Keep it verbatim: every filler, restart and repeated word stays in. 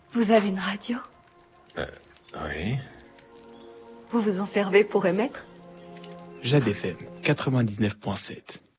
Vous avez une radio? Euh, oui. Vous vous en servez pour émettre? Jade F M quatre-vingt-dix-neuf point sept.